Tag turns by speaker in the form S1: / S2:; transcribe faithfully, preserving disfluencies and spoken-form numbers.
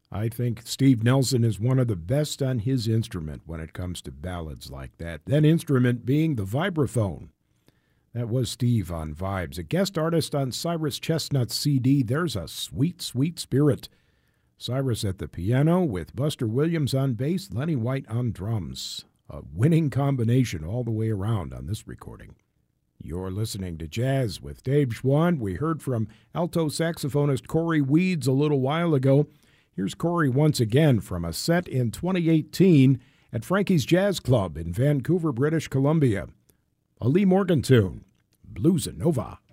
S1: I think Steve Nelson is one of the best on his instrument when it comes to ballads like that. That instrument being the vibraphone. That was Steve on Vibes, a guest artist on Cyrus Chestnut's C D, There's a Sweet, Sweet Spirit. Cyrus at the piano with Buster Williams on bass, Lenny White on drums. A winning combination all the way around on this recording. You're listening to Jazz with Dave Schwann. We heard from alto saxophonist Corey Weeds a little while ago. Here's Corey once again from a set in twenty eighteen at Frankie's Jazz Club in Vancouver, British Columbia. A Lee Morgan tune, Blues Nova.